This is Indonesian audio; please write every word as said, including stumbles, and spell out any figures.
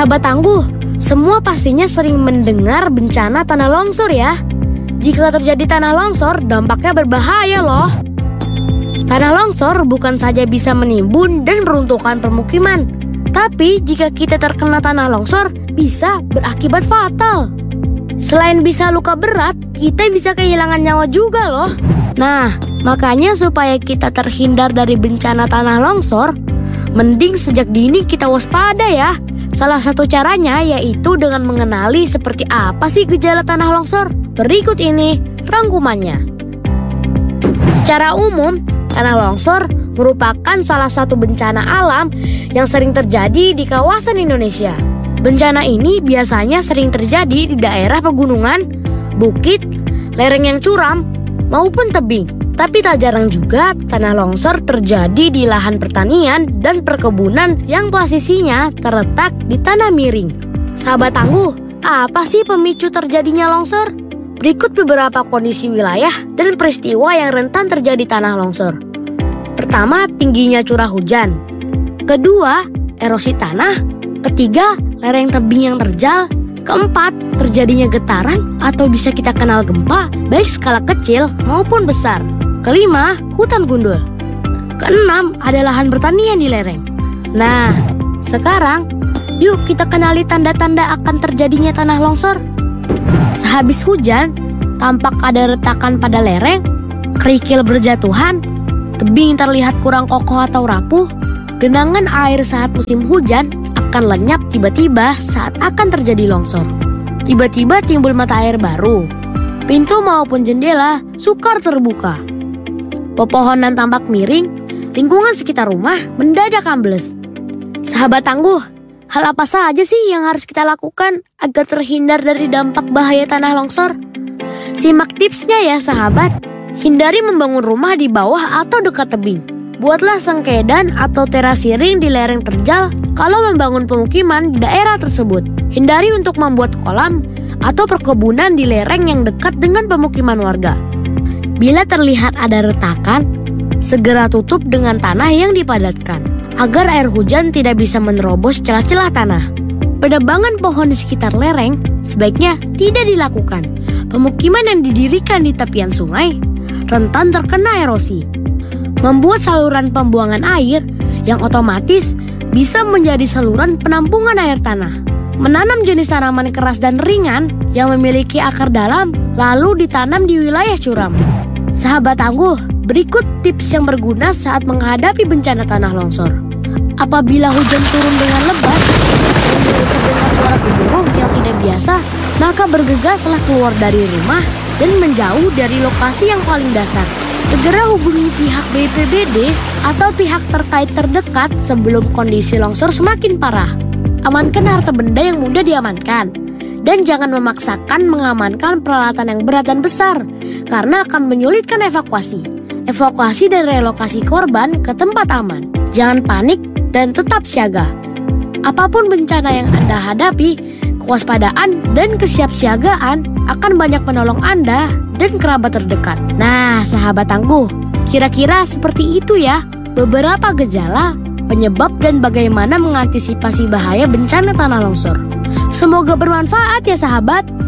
Sahabat tangguh, semua pastinya sering mendengar bencana tanah longsor ya. Jika terjadi tanah longsor, dampaknya berbahaya loh. Tanah longsor bukan saja bisa menimbun dan meruntuhkan permukiman, tapi jika kita terkena tanah longsor, bisa berakibat fatal. Selain bisa luka berat, kita bisa kehilangan nyawa juga loh. Nah, makanya supaya kita terhindar dari bencana tanah longsor, mending sejak dini kita waspada ya. Salah satu caranya yaitu dengan mengenali seperti apa sih gejala tanah longsor. Berikut ini rangkumannya. Secara umum, tanah longsor merupakan salah satu bencana alam yang sering terjadi di kawasan Indonesia. Bencana ini biasanya sering terjadi di daerah pegunungan, bukit, lereng yang curam, maupun tebing. Tapi tak jarang juga tanah longsor terjadi di lahan pertanian dan perkebunan yang posisinya terletak di tanah miring. Sahabat tangguh, apa sih pemicu terjadinya longsor? Berikut beberapa kondisi wilayah dan peristiwa yang rentan terjadi tanah longsor. Pertama, tingginya curah hujan. Kedua, erosi tanah. Ketiga, lereng tebing yang terjal. Keempat, terjadinya getaran atau bisa kita kenal gempa, baik skala kecil maupun besar. Kelima, hutan gundul. Keenam, ada lahan pertanian di lereng. Nah, sekarang yuk kita kenali tanda-tanda akan terjadinya tanah longsor. Sehabis hujan, tampak ada retakan pada lereng, kerikil berjatuhan, tebing terlihat kurang kokoh atau rapuh. Genangan air saat musim hujan akan lenyap tiba-tiba saat akan terjadi longsor. Tiba-tiba timbul mata air baru. Pintu maupun jendela sukar terbuka. Pepohonan tampak miring, lingkungan sekitar rumah mendadak ambles. Sahabat tangguh, hal apa saja sih yang harus kita lakukan agar terhindar dari dampak bahaya tanah longsor? Simak tipsnya ya sahabat. Hindari membangun rumah di bawah atau dekat tebing. Buatlah sengkedan atau terasiring di lereng terjal kalau membangun pemukiman di daerah tersebut. Hindari untuk membuat kolam atau perkebunan di lereng yang dekat dengan pemukiman warga. Bila terlihat ada retakan, segera tutup dengan tanah yang dipadatkan, agar air hujan tidak bisa menerobos celah-celah tanah. Penebangan pohon di sekitar lereng sebaiknya tidak dilakukan. Pemukiman yang didirikan di tepian sungai rentan terkena erosi. Membuat saluran pembuangan air yang otomatis bisa menjadi saluran penampungan air tanah. Menanam jenis tanaman keras dan ringan yang memiliki akar dalam lalu ditanam di wilayah curam. Sahabat tangguh, berikut tips yang berguna saat menghadapi bencana tanah longsor. Apabila hujan turun dengan lebat dan mulai terdengar suara gemuruh yang tidak biasa, maka bergegaslah keluar dari rumah dan menjauh dari lokasi yang paling dasar. Segera hubungi pihak B P B D atau pihak terkait terdekat sebelum kondisi longsor semakin parah. Amankan harta benda yang mudah diamankan. Dan jangan memaksakan mengamankan peralatan yang berat dan besar, karena akan menyulitkan evakuasi. Evakuasi dan relokasi korban ke tempat aman. Jangan panik dan tetap siaga. Apapun bencana yang Anda hadapi, kewaspadaan dan kesiapsiagaan akan banyak menolong Anda dan kerabat terdekat. Nah, sahabat tangguh, kira-kira seperti itu ya beberapa gejala, penyebab dan bagaimana mengantisipasi bahaya bencana tanah longsor. Semoga bermanfaat ya sahabat.